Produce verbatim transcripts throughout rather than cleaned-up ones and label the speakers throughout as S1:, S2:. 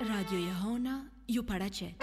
S1: Radio Jehona ju paraqet.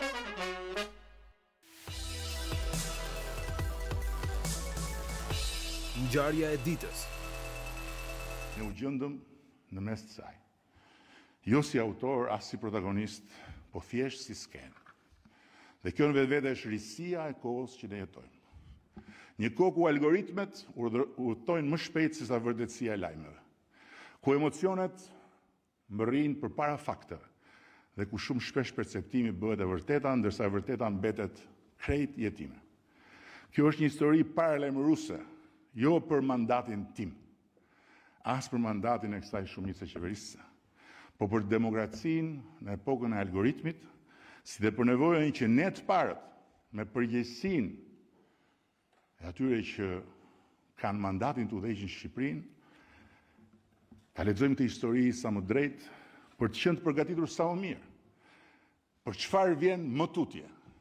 S2: Ngjarja e ditës.
S3: Ne u gjendëm në mes të saj. Jo si autor, as si protagonist, po thjesht si skenë. Dhe kjo në vetvete është risia e kohës që ne jetojmë. Një kohë ku algoritmet udhtojnë më shpejt se sa vërtetësia e lajmeve. Ku emocionet mbërrin përpara fakteve dhe ku shumë shpesh perceptimi bëhet e vërteta, ndërsa e vërteta mbetet krejt jetime. Kjo është një histori paralajmëruese, jo për mandatin tim, as për mandatin e kësaj shumice qeverisëse, po për demokracinë në epokën e algoritmit, si dhe për nevojën që ne të parët, me përgjegjësinë e atyre që kanë mandatin të udhëheqin Shqipërinë, ta lexojmë këtë histori sa më drejt për të qenë të përgatitur sa më mirë. Për çfarë vjen më tutje?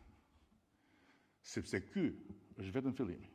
S3: Sepse ky është vetëm fillimi.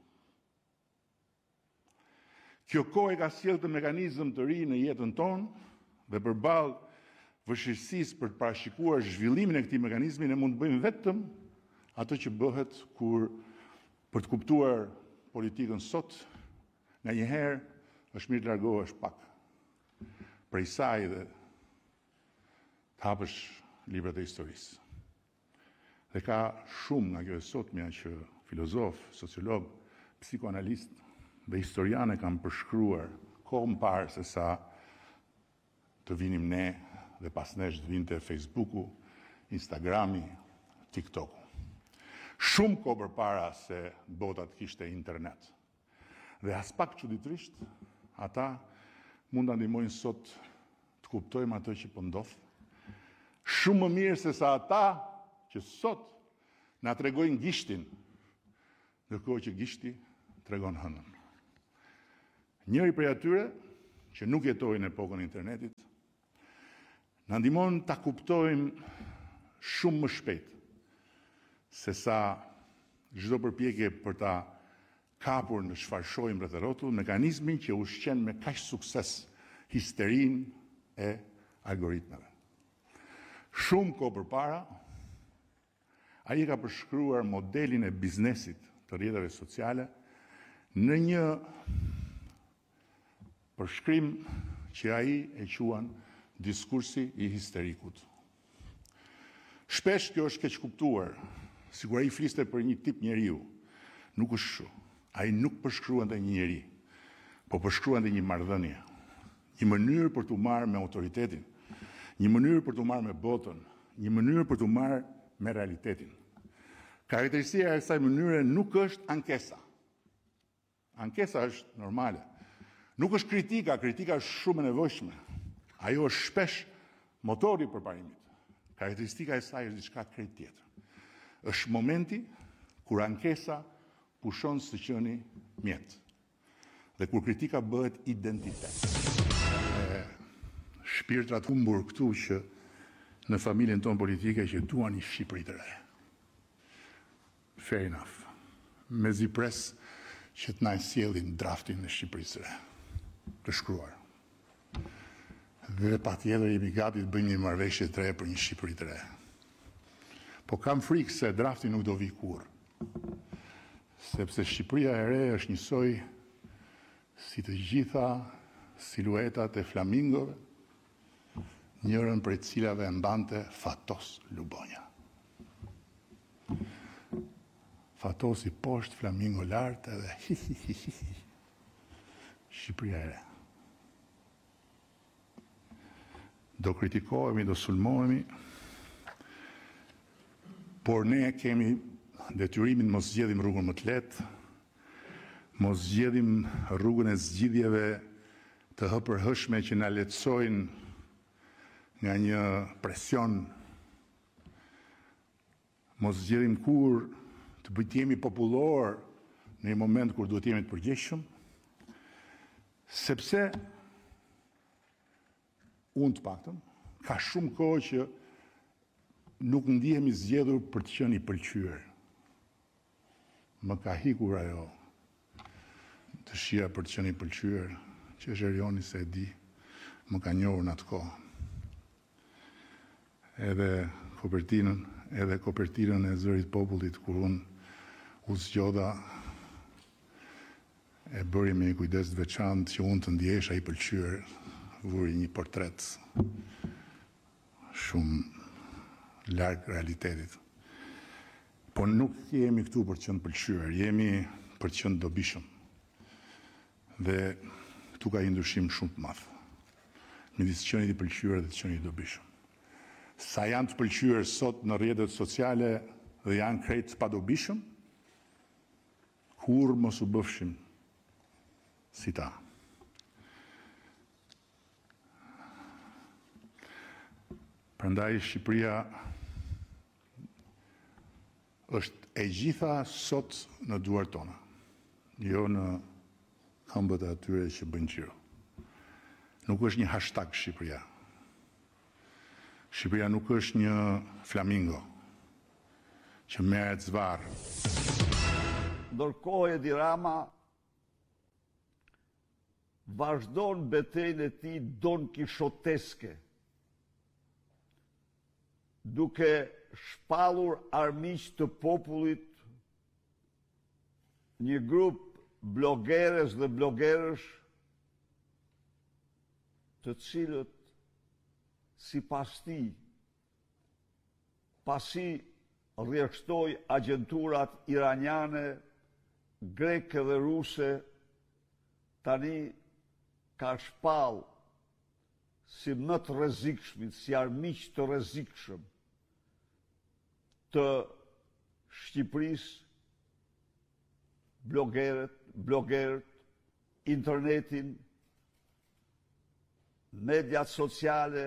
S3: Kjo kohë ka sjellë të mekanizëm të ri në jetën tonë dhe përballë vështirësisë për të parashikuar zhvillimin e këtij mekanizmi, ne mund të bëjmë vetëm ato që bëhet kur për të kuptuar politikën sot, nganjëherë është mirë të largohesh pak prej saj dhe të hapësh librat e historisë. Dhe ka shumë nga kjo e sotmja që filozof, sociolog, psikoanalist dhe historiane kanë përshkruar kohë më parë se sa të vinim ne dhe pas nesh të vinte Facebooku, Instagrami, TikToku. Shumë kohë përpara se bota të kishte internet. Dhe as pak çuditërisht, ata mund ta ndihmojnë sot të kuptojmë ato që po ndodh. Shumë më mirë se sa ata që sot na tregojnë gishtin, ndërkohë që gishti tregon hënën. Njëri prej atyre që nuk jetojnë në epokën e internetit, na ndihmon ta kuptojmë shumë më shpejt se sa çdo përpjekje për ta kapur në çfarë shohim rreth rrotull, mekanizmin që ushqen me kaq sukses histerinë e algoritmeve. Shumë kohë përpara, ai ka përshkruar modelin e biznesit të rrjeteve sociale në një përshkrim që ai e quan diskursi i histerikut. Shpesh kjo është keq kuptuar, sikur ai fliste për një tip njeriu. Nuk është kështu. Ai nuk përshkruante një njeri, po përshkruante një marrëdhënie, një mënyrë për t'u marrë me autoritetin, një mënyrë për t'u marrë me botën, një mënyrë për t'u marrë me realitetin. Karakteristika e kësaj mënyre nuk është ankesa. Ankesa është normale. Nuk është kritika, kritika është shumë e nevojshme. Ajo është shpesh motori i përparimit. Karakteristika e saj është diçka krejt tjetër. Është momenti kur ankesa pushon së qeni mjet. Dhe kur kritika bëhet identitet. E, shpirtrat humbur këtu që në familjen tonë politike që duan një Shqipëri të re. Fair enough. Mezi pres që të na sjellin draftin në Shqipërisë së re. Të shkruar. Dhe patjetër jemi gati të bëjmë një marrëveshje të re për një Shqipëri të re. Po kam frikë se drafti nuk do vi kurrë. Sepse Shqipëria e re është njësoj si të gjitha siluetat e flamingove, njërën prej cilave e mbante Fatos Lubonja. Fatos i poshtë, flamingo lartë edhe hi hi hi hi. Shqipëria e re. Do kritikohemi, do sulmohemi, por ne kemi detyrimin mos zgjedhim rrugën më të lehtë, mos zgjedhim rrugën e zgjidhjeve të hëpërhëshme që na lehtësojnë nga një presion, mos zgjedhim kur të bëjt jemi popullor në një moment kur duhet jemi të përgjegjshëm, sepse unë të paktën ka shumë kohë që nuk ndihemi zgjedhur për të qenë i pëlqyer. Më ka hikur ajo dëshira për të qenë i pëlqyer, që është Erioni se e di, më ka njohur në atë kohë. edhe kopertinën, edhe kopertinën e Zërit Popullit, kur unë u zgjoda e bëri me një kujdes të veçantë që unë të ndjesha i pëlqyer, vuri një portret shumë larg realitetit. Po nuk jemi këtu për të qenë pëlqyer, jemi për të qenë dobishëm. Dhe këtu ka një ndryshim shumë të madh midis qenit i pëlqyer dhe të qenit i dobishëm. Sa janë të pëlqyer sot në rrjetet sociale dhe janë krejt pa dobishëm, kur mos u bëfshim si ta. Prandaj Shqipëria është e gjitha sot në duart tona, jo në këmbët e atyre që bëjnë qiro. Nuk është një hashtag Shqipëria. Shqipëria nuk është një flamingo që merret zvarr.
S4: Ndërkohë Edi Rama vazhdon betejën e tij don kishoteske, duke shpallur armiq të popullit, një grup blogeres dhe blogerësh, të cilët sipas tij, pasi rrjedhtoi agjenturat iraniane, greke dhe ruse, tani ka shpall si më të rrezikshmit, si armiq të rrezikshëm të Shqipërisë, blogerët, blogerët, internetin, mediat sociale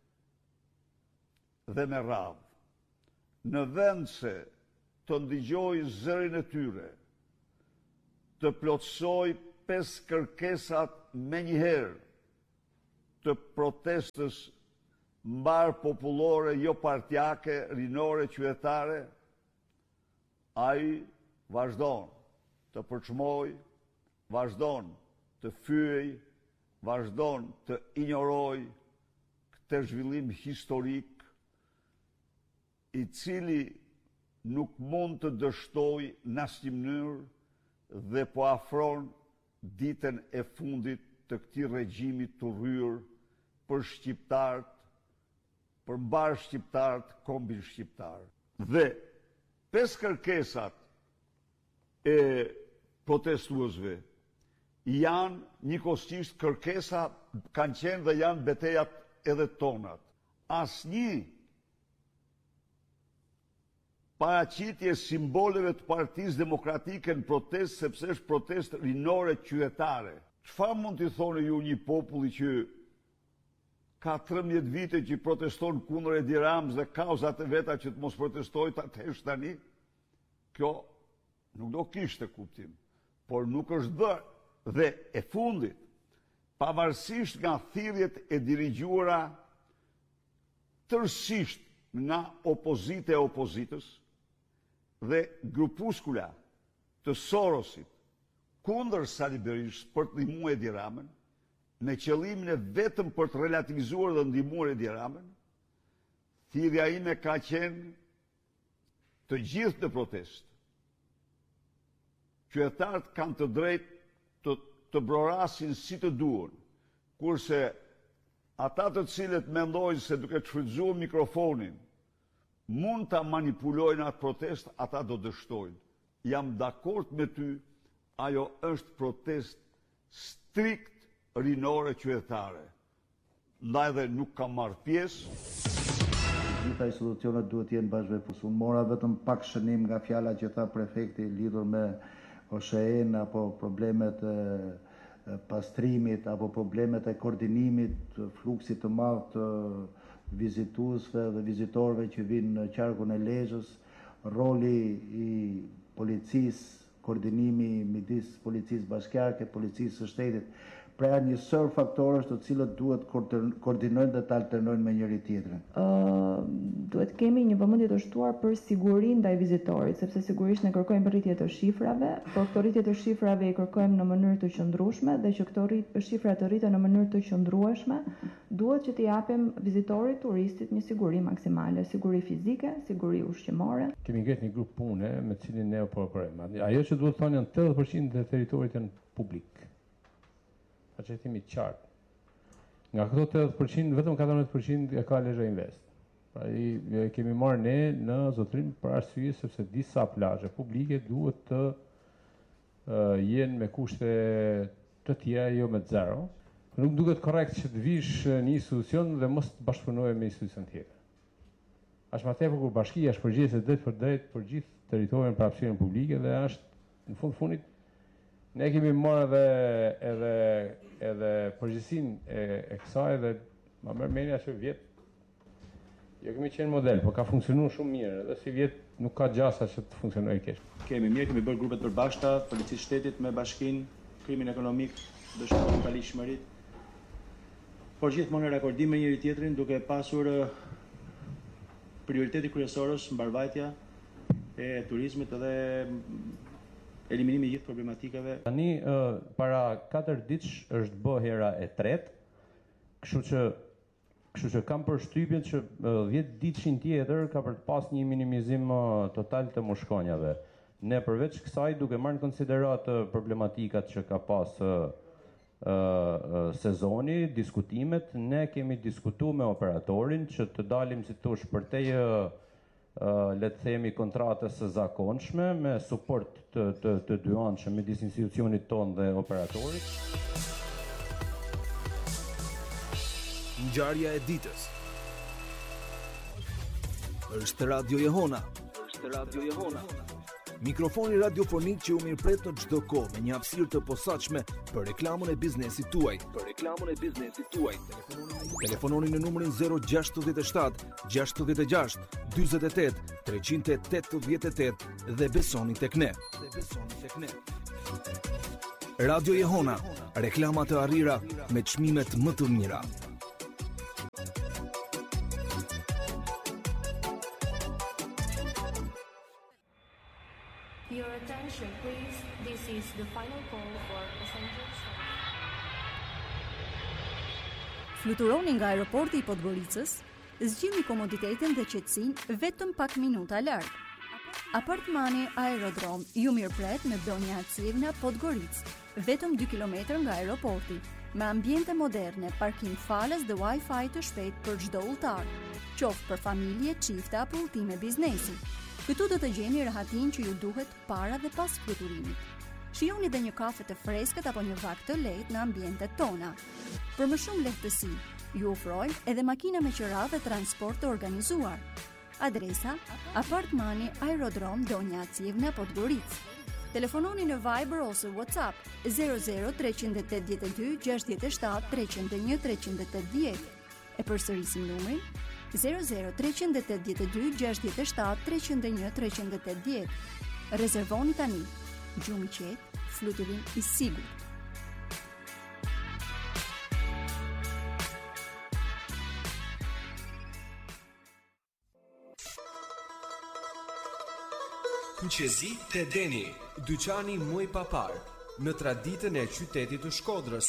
S4: dhe me radhë. Në vend se të ndigjoj zërin e tyre, të plotësoj pesë kërkesat me njëherë të protestës mbar popullore, jo partjake, rinore, qytetare, ai vazhdon të përçmoj, vazhdon të fyej, vazhdon të injoroj këtë zhvillim historik, i cili nuk mund të dështoj në asnjë mënyrë dhe po afron ditën e fundit të këtij regjimi të rryer për shqiptarët, për mbar shqiptarët, kombin shqiptar. Dhe pesë kërkesat e protestuesve janë njëkohësisht kërkesa, kanë qenë dhe janë betejat edhe tonat. Asnjë paraqitje simboleve të Partisë Demokratike në protestë, sepse është protestë rinore qytetare. Çfarë mund t'i thoni ju një populli që ka trembëdhjetë vite që proteston kundër Edi Ramës dhe kauzat e veta që të mos protestojë ta tesh tani? Kjo nuk do kishte kuptim, por nuk është bërë. Dhe e fundit, pavarësisht nga thirrjet e dirigjuara tërësisht nga opozita e opozitës dhe grupuskula të Sorosit kundër Sali Berishës për të ndihmuar Edi Ramën, me qëllimin e vetëm për të relativizuar dhe ndihmuar Edi Ramën, thirrja ime ka qenë të gjithë në protestë. Qytetarët kanë të drejtë të, të brorasin si të duan, kurse ata të cilët mendojnë se duke të shfrytzuar mikrofonin mund ta manipulojnë atë protest, ata do dështojnë. Jam dakord me ty, ajo është protest strikt rinore qytetare. Ndaj dhe nuk kam marrë pjesë.
S5: Gjitha institucionet duhet jenë bashkëveprës. Unë mora vetëm pak shënim nga fjala që tha prefekti lidhur me O S H E-n apo problemet e pastrimit apo problemet e koordinimit, fluksit të madh të vizituesve dhe vizitorëve që vinë në qarkun e Lezhës, roli i policisë, koordinimi midis policisë bashkiake, policisë së shtetit pra njësor faktorësh të cilët duhet koordinojnë dhe të alternojnë me njëri tjetrin.
S6: Uh, duhet kemi një vëmendje të shtuar për sigurinë ndaj vizitorit, sepse sigurisht ne kërkojmë rritje të shifrave, por këto rritje të shifrave i kërkojmë në mënyrë të qëndrueshme dhe që këto rrit, shifra të rriten në mënyrë të qëndrueshme, duhet që t'i japim vizitorit, turistit një siguri maksimale, siguri fizike, siguri ushqimore.
S7: Kemi ngritur një grup pune me cilin ne po operojmë. Ajo që duhet thonë janë tetëdhjetë përqind të territorit janë publik. Pa që themi qartë. Nga këto tetëdhjetë përqind, vetëm katërmbëdhjetë përqind e ka Lezhë Invest. Pra i kemi marrë ne në zotrim për arsye sepse disa plazhe publike duhet të uh, jenë me kushte të tjera, jo me zero. Nuk duket korrekt që të vish një institucion dhe mos të bashkëpunoje me institucion tjetër. As më tepër kur bashkia është përgjegjëse drejt për drejt për gjithë territorin për hapësirën publike dhe është në fund fundit ne kemi marrë edhe edhe edhe përgjegjësinë e, e kësaj dhe ma merr mendja që vjet jo kemi qenë model, por ka funksionuar shumë mirë dhe si vjet nuk ka gjasa që të funksionojë keq.
S8: Kemi mirë, kemi bërë grupet përbashkëta, policisë shtetit me bashkinë, krimin ekonomik, dëshmërinë, palishmërinë. Por gjithmonë në rakordim me njëri tjetrin duke pasur prioriteti kryesor është mbarvajtja e turizmit dhe eliminimi i gjithë problematikave.
S7: Tani uh, para katër ditësh është bë hera e tretë, kështu që kështu që kam përshtypjen që dhjetë uh, ditëshin tjetër ka për të pas një minimizim uh, total të mushkonjave. Ne përveç kësaj duke marrë në konsiderat uh, problematikat që ka pas uh, uh, uh, sezoni, diskutimet, ne kemi diskutuar me operatorin që të dalim si tush për te uh, Uh, le të themi kontratës së zakonshme me suport të, të, të dyanshëm midis institucionit ton dhe operatorit.
S2: Ngjarja e ditës. Është Radio Jehona. Është Radio Jehona. Mikrofoni radiofonik që u mirëpret në çdo kohë me një hapësirë të posaçme për reklamën e biznesit tuaj. Për reklamën e biznesit tuaj. Telefononi në numrin zero gjasht shtat gjasht gjasht dyzet e tetë treqind e tetëdhjetë e tetë dhe besoni tek ne. Dhe besoni tek ne. Radio Jehona, reklama të arrira me çmimet më të mira.
S9: Your attention, please. This is the final call for passengers.
S1: Fluturoni nga aeroporti i Podgoricës, zgjidhni komoditetin dhe qetësinë vetëm pak minuta larg. Apartmani Aerodrom ju mirëpret me Donja Acivna Podgoricë, vetëm dy kilometra nga aeroporti, me ambiente moderne, parkim falas dhe Wi-Fi të shpejt për çdo udhëtar, qoftë për familje, çifte apo udhëtime biznesi. Këtu do të gjeni rahatin që ju duhet para dhe pas fluturimit. Shijoni dhe një kafe të freskët apo një vak të lehtë në ambientet tona. Për më shumë lehtësi, ju ofrojmë edhe makina me qira dhe transport të organizuar. Adresa: Apartmani Aerodrom Donja Acivna Podgoricë. Telefononi në Viber ose WhatsApp zero zero tre opt dy gjasht shtat tre zero një tre opt dy. E përsërisim numrin zero zero tre opt dy gjasht shtat tre zero një tre opt dy. Rezervoni tani. Gjumë qetë, fluturim i sigurt.
S10: Kuqezi te Deni, dyqani muj papar, në traditën e qytetit të Shkodrës.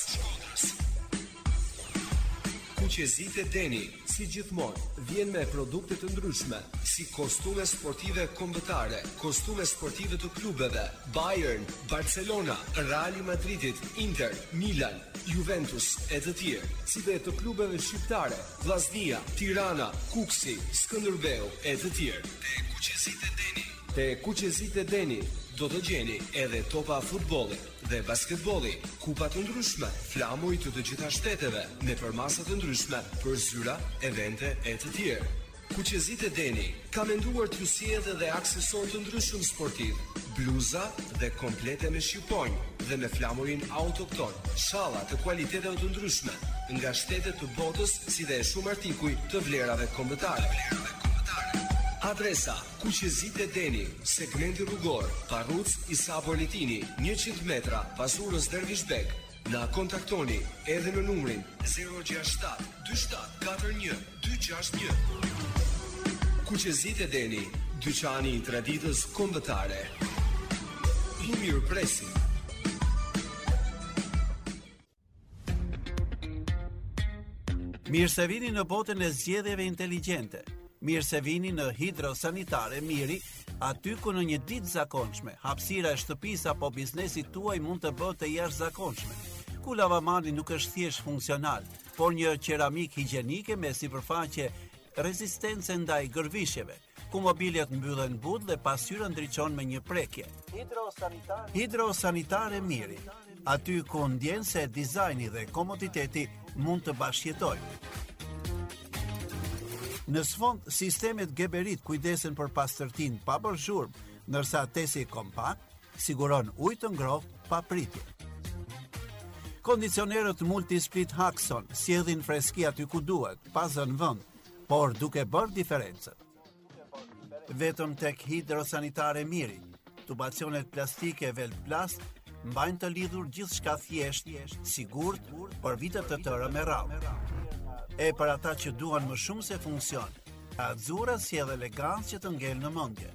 S10: Kuqezi te Deni, si gjithmonë, vjen me produkte të ndryshme, si kostume sportive kombëtare, kostume sportive të klubeve, Bayern, Barcelona, Real Madridit, Inter, Milan, Juventus e të tjerë, si dhe të klubeve shqiptare, Vllaznia, Tirana, Kuksi, Skënderbeu e të tjerë. Te Kuqezit e Deni. Te Kuqezit e Deni do të gjeni edhe topa futbolli dhe basketbolli, kupa të ndryshme, flamuj të të gjitha shteteve, me përmasa të ndryshme për zyra, evente e të tjerë. Kuqezit e Deni ka menduar t'ju sjellë edhe aksesor të ndryshëm sportiv, bluza dhe komplete me shqiponjë dhe me flamurin autokton, shalla të kualiteteve të ndryshme, nga shtetet të botës si dhe shumë artikuj të vlerave kombëtare. Adresa: Kuqezit e Deni, segmenti rrugor, Parruc Isa Boletini, njëqind metra, pas urës Dervish Bek. Na kontaktoni edhe në numrin zero gjasht shtat dy shtat katër një dy gjasht një. Kuqezit e Deni, dyqani i traditës kombëtare. I mirëpresim.
S11: Mirë se vini në botën e zgjedhjeve inteligjente. Mirë se vini në Hidrosanitare Miri, aty ku në një ditë zakonshme, hapësira e shtëpisë apo biznesit tuaj mund të bëhet të jashtëzakonshme. Ku lavamani nuk është thjesht funksional, por një qeramik higjienike me sipërfaqe rezistence ndaj gërvishjeve, ku mobiljet mbyllen but dhe pasqyra ndriçon me një prekje. Hidrosanitare, Hidrosanitare Miri, aty ku ndjen se dizajni dhe komoditeti mund të bashkëjetojnë. Në sfond, sistemet Geberit kujdesen për pastërtinë pa bërë zhurmë, ndërsa tesi kompakt siguron ujë të ngrohtë pa pritje. Kondicionerët Multisplit Haxon sjellin freski aty ku duhet, pa zënë vend, por duke bërë diferencën. Vetëm tek Hidrosanitare Miri, tubacionet plastike Velplast mbajnë të lidhur gjithçka thjesht, sigurt për vite të tëra me radhë. E për ata që duan më shumë se funksion, Azura sjell elegancë që të ngel në mendje.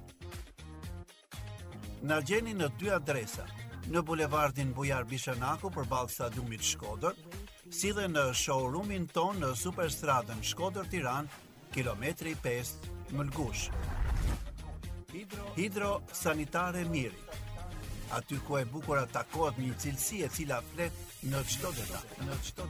S11: Na gjeni në dy adresa, në bulevardin Bujar Bishanaku përballë stadiumit Shkodër, si dhe në showroomin ton në Superstradën Shkodër-Tiranë, kilometri pesë Mëlgush. Hidrosanitare Miri, aty ku e bukura takohet një cilësi e cila flet në çdo detaj, në çdo